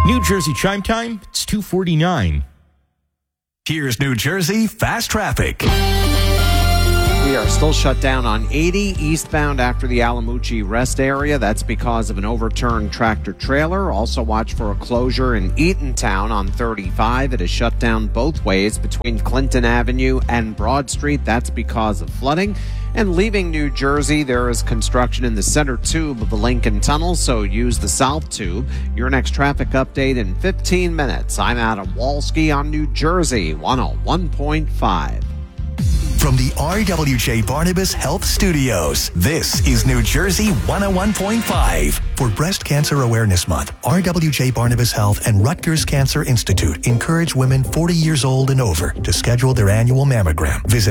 New Jersey chime time, it's 2:49. Here's New Jersey Fast Traffic. We are still shut down on 80 eastbound after the Alamucci rest area. That's because of an overturned tractor trailer. Also watch for a closure in Eatontown on 35. It is shut down both ways between Clinton Avenue and Broad Street. That's because of flooding. And leaving New Jersey, there is construction in the center tube of the Lincoln Tunnel, so use the south tube. Your next traffic update in 15 minutes. I'm Adam Walski on New Jersey 101.5. From the RWJ Barnabas Health Studios, this is New Jersey 101.5. For Breast Cancer Awareness Month, RWJ Barnabas Health and Rutgers Cancer Institute encourage women 40 years old and over to schedule their annual mammogram. Visit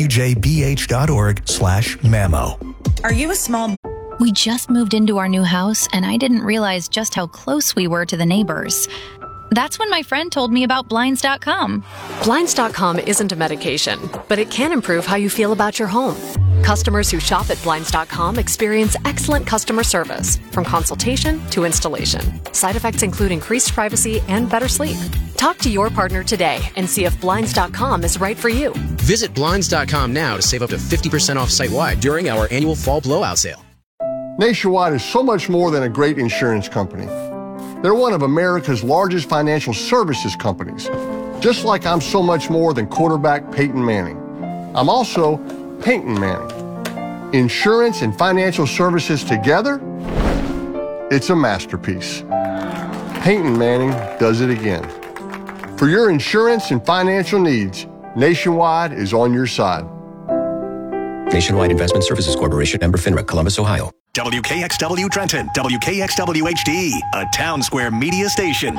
rwjbh.org/mammo. Are you a small... We just moved into our new house, and I didn't realize just how close we were to the neighbors. That's when my friend told me about Blinds.com. Blinds.com isn't a medication, but it can improve how you feel about your home. Customers who shop at Blinds.com experience excellent customer service, from consultation to installation. Side effects include increased privacy and better sleep. Talk to your partner today and see if Blinds.com is right for you. Visit Blinds.com now to save up to 50% off site-wide during our annual fall blowout sale. Nationwide is so much more than a great insurance company. They're one of America's largest financial services companies, just like I'm so much more than quarterback Peyton Manning. I'm also Peyton Manning. Insurance and financial services together, it's a masterpiece. Peyton Manning does it again. For your insurance and financial needs, Nationwide is on your side. Nationwide Investment Services Corporation, member FINRA, Columbus, Ohio. WKXW Trenton, WKXW HD, a Town Square media station.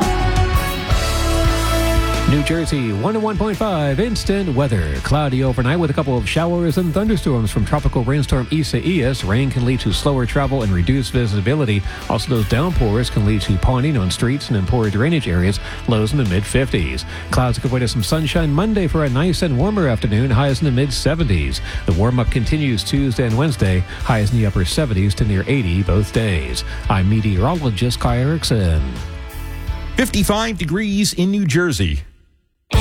New Jersey 101.5 instant weather. Cloudy overnight with a couple of showers and thunderstorms from tropical rainstorm Isaias. Rain can lead to slower travel and reduced visibility. Also, those downpours can lead to ponding on streets and in poor drainage areas. Lows in the mid-50s. Clouds give way to some sunshine Monday for a nice and warmer afternoon. Highs in the mid-70s. The warm-up continues Tuesday and Wednesday. Highs in the upper 70s to near 80 both days. I'm meteorologist Kai Erickson. 55 degrees in New Jersey.